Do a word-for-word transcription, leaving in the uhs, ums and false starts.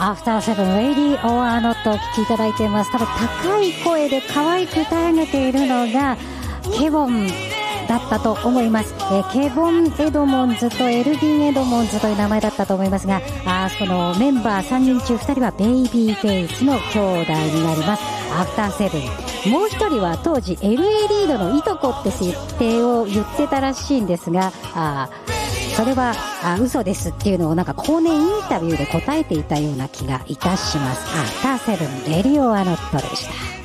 アフターセブンレイディーオアノットお聞きいただいています。多分高い声で可愛く歌い上げているのがケボンだったと思います。えー、ケボン・エドモンズとエルヴィン・エドモンズという名前だったと思いますが、あこのメンバーさんにん中ふたりはベイビーフェイスの兄弟になります。アフターセブン、もうひとりは当時 エルエー リードのいとこって設定を言ってたらしいんですが、あそれはあ嘘ですっていうのをなんか後年インタビューで答えていたような気がいたします。アフターセブンレディオアノットでした。